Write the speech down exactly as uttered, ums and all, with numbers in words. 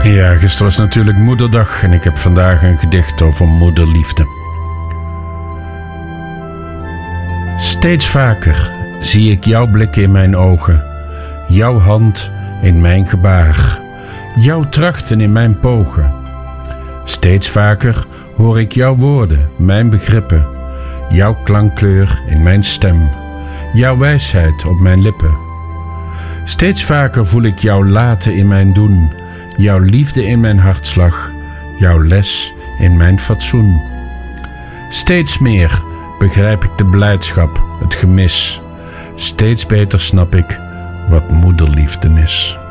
Ja, gisteren was natuurlijk moederdag en ik heb vandaag een gedicht over moederliefde. Steeds vaker zie ik jouw blik in mijn ogen, jouw hand in mijn gebaar, jouw trachten in mijn pogen. Steeds vaker hoor ik jouw woorden, mijn begrippen, jouw klankkleur in mijn stem, jouw wijsheid op mijn lippen. Steeds vaker voel ik jouw laten in mijn doen, jouw liefde in mijn hartslag, jouw les in mijn fatsoen. Steeds meer begrijp ik de blijdschap, het gemis. Steeds beter snap ik wat moederliefde is.